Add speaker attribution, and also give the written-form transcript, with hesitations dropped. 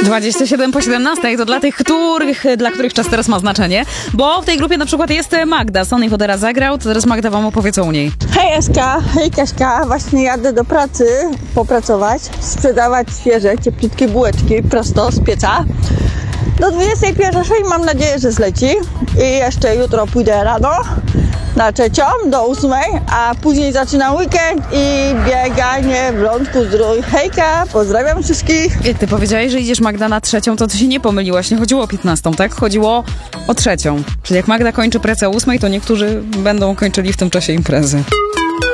Speaker 1: 27 po 17 to dla których czas teraz ma znaczenie, bo w tej grupie na przykład jest Magda. Sonny Fodera zagrał, to teraz Magda wam opowie co u niej.
Speaker 2: Hej Eska, hej Kaśka, właśnie jadę do pracy popracować, sprzedawać świeże, cieplutkie bułeczki prosto z pieca. Do 21 mam nadzieję, że zleci i jeszcze jutro pójdę rano na 3 do 8, a później zaczynam weekend i bieganie w Lądku Zdrój. Hejka, pozdrawiam wszystkich.
Speaker 1: Ty powiedziałeś, że idziesz Magda na 3, to ty się nie pomyliłaś, nie chodziło o 15, tak? Chodziło o 3. Czyli jak Magda kończy pracę o 8, to niektórzy będą kończyli w tym czasie imprezy.